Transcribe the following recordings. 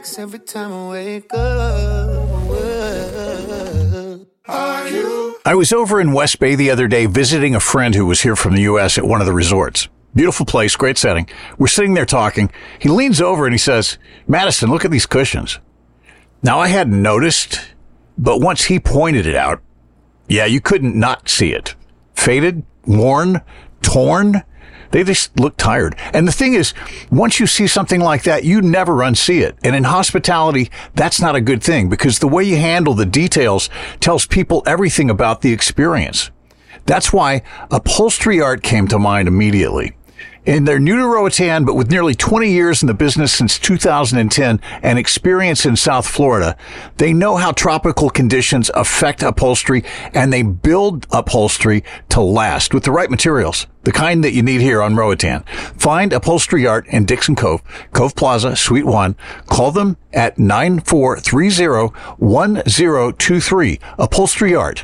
relax every time I wake up. Are you? I was over in West Bay the other day visiting a friend who was here from the U.S. at one of the resorts. Beautiful place, great setting. We're sitting there talking. He leans over and he says, Madison, look at these cushions. Now, I hadn't noticed, but once he pointed it out, yeah, you couldn't not see it. Faded, worn, torn. They just look tired. And the thing is, once you see something like that, you never unsee it. And in hospitality, that's not a good thing because the way you handle the details tells people everything about the experience. That's why Upholstery Art came to mind immediately. And they're new to Roatan, but with nearly 20 years in the business since 2010 and experience in South Florida, they know how tropical conditions affect upholstery, and they build upholstery to last with the right materials, the kind that you need here on Roatan. Find Upholstery Art in Dixon Cove, Cove Plaza, Suite 1. Call them at 9430-1023. Upholstery Art,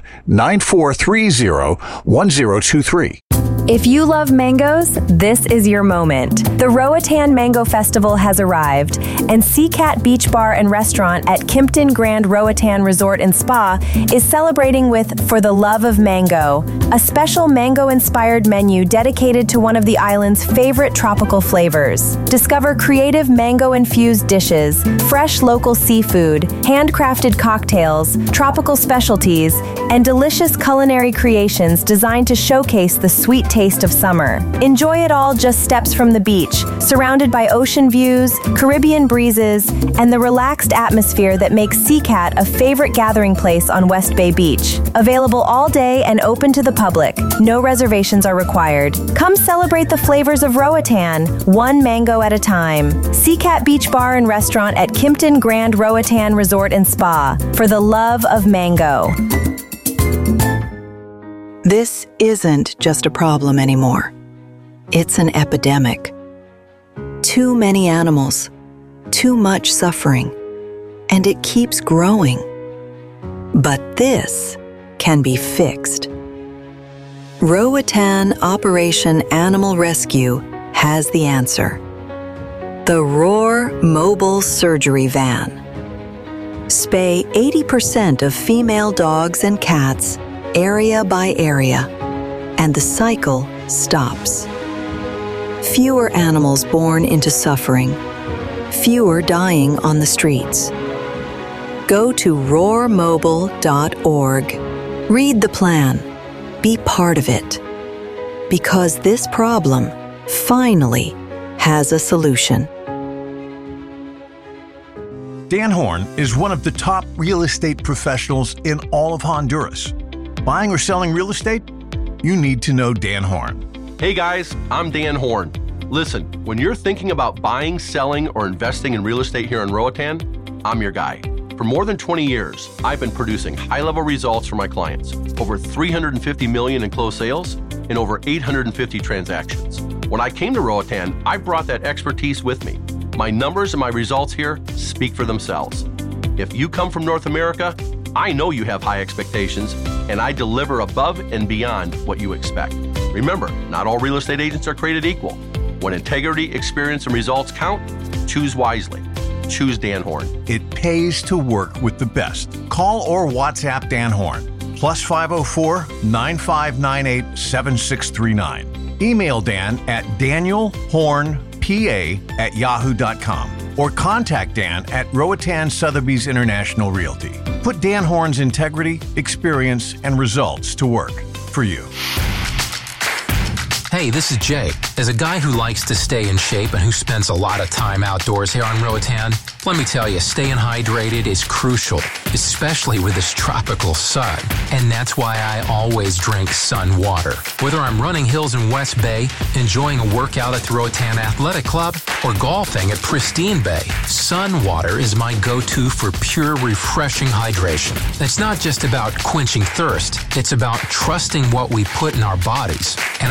9430-1023. If you love mangoes, this is your moment. The Roatan Mango Festival has arrived, and Sea Cat Beach Bar and Restaurant at Kimpton Grand Roatan Resort and Spa is celebrating with For the Love of Mango, a special mango-inspired menu dedicated to one of the island's favorite tropical flavors. Discover creative mango-infused dishes, fresh local seafood, handcrafted cocktails, tropical specialties, and delicious culinary creations designed to showcase the sweet taste of summer. Enjoy it all just steps from the beach, surrounded by ocean views, Caribbean breezes, and the relaxed atmosphere that makes Sea Cat a favorite gathering place on West Bay Beach. Available all day and open to the public. No reservations are required. Come celebrate the flavors of Roatan, one mango at a time. Sea Cat Beach Bar and Restaurant at Kimpton Grand Roatan Resort and Spa. For the love of mango. This isn't just a problem anymore. It's an epidemic. Too many animals, too much suffering, and it keeps growing. But this can be fixed. Roatan Operation Animal Rescue has the answer. The Roar Mobile Surgery Van. Spay 80% of female dogs and cats area by area, and the cycle stops. Fewer animals born into suffering, fewer dying on the streets. Go to roarmobile.org. Read the plan. Be part of it. Because this problem finally has a solution. Dan Horn is one of the top real estate professionals in all of Honduras. Buying or selling real estate? You need to know Dan Horn. Hey guys, I'm Dan Horn. Listen, when you're thinking about buying, selling, or investing in real estate here in Roatan, I'm your guy. For more than 20 years, I've been producing high-level results for my clients. Over $350 million in closed sales and over 850 transactions. When I came to Roatan, I brought that expertise with me. My numbers and my results here speak for themselves. If you come from North America, I know you have high expectations, and I deliver above and beyond what you expect. Remember, not all real estate agents are created equal. When integrity, experience, and results count, choose wisely. Choose Dan Horn. It pays to work with the best. Call or WhatsApp Dan Horn, +504 9598 7639. Email Dan at danielhornpa@yahoo.com or contact Dan at Roatan Sotheby's International Realty. Put Dan Horn's integrity, experience, and results to work for you. Hey, this is Jay. As a guy who likes to stay in shape and who spends a lot of time outdoors here on Roatan, let me tell you, staying hydrated is crucial, especially with this tropical sun. And that's why I always drink Sun Water. Whether I'm running hills in West Bay, enjoying a workout at the Roatan Athletic Club, or golfing at Pristine Bay, Sun Water is my go-to for pure, refreshing hydration. It's not just about quenching thirst. It's about trusting what we put in our bodies. And I trust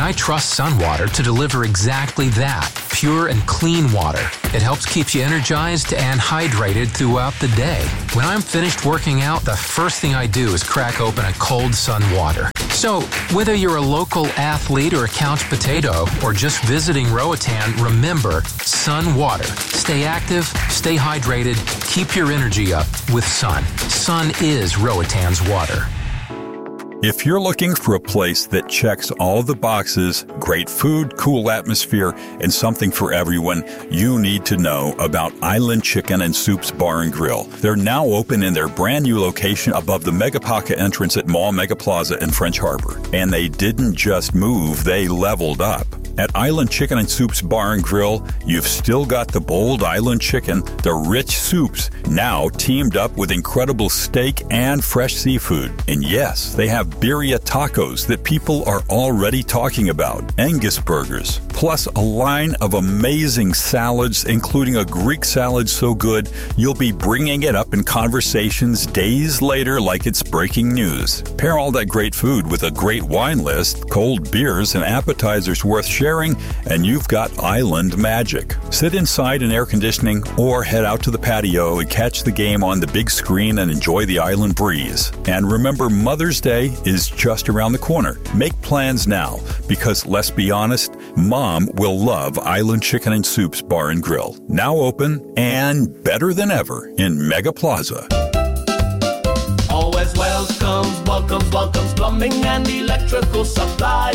Sun Water to deliver exactly that, pure and clean water. It helps keep you energized and hydrated throughout the day. When I'm finished working out, the first thing I do is crack open a cold Sun Water. So, whether you're a local athlete or a couch potato, or just visiting Roatan, remember, Sun Water. Stay active, stay hydrated, keep your energy up with Sun. Sun is Roatan's water. If you're looking for a place that checks all the boxes, great food, cool atmosphere, and something for everyone, you need to know about Island Chicken and Soups Bar and Grill. They're now open in their brand new location above the Megapaca entrance at Mall Mega Plaza in French Harbor. And they didn't just move, they leveled up. At Island Chicken and Soups Bar and Grill, you've still got the bold island chicken, the rich soups, now teamed up with incredible steak and fresh seafood. And yes, they have birria tacos that people are already talking about, Angus burgers, plus a line of amazing salads, including a Greek salad so good you'll be bringing it up in conversations days later like it's breaking news. Pair all that great food with a great wine list, cold beers, and appetizers worth sharing, and you've got island magic. Sit inside in air conditioning or head out to the patio and catch the game on the big screen and enjoy the island breeze. And remember, Mother's Day is just around the corner. Make plans now, because let's be honest, Mom will love Island Chicken and Soups Bar and Grill. Now open and better than ever in Mega Plaza. Always welcomes plumbing and electrical supply.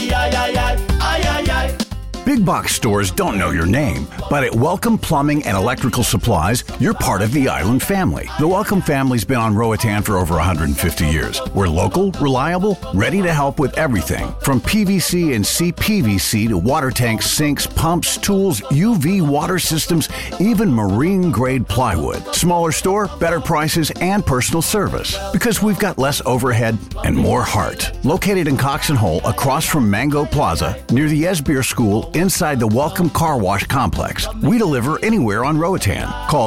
Big box stores don't know your name, but at Welcome Plumbing and Electrical Supplies, you're part of the Island family. The Welcome family's been on Roatan for over 150 years. We're local, reliable, ready to help with everything from PVC and CPVC to water tanks, sinks, pumps, tools, UV water systems, even marine-grade plywood. Smaller store, better prices, and personal service. Because we've got less overhead and more heart. Located in Cox and Hole, across from Mango Plaza, near the Esbeer School, inside the Welcome Car Wash Complex. We deliver anywhere on Roatan. Call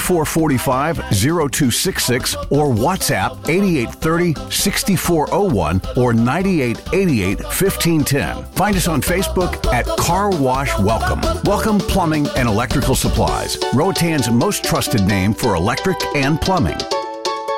2445-0266 or WhatsApp 8830-6401 or 9888-1510. Find us on Facebook at Car Wash Welcome. Welcome Plumbing and Electrical Supplies, Roatan's most trusted name for electric and plumbing.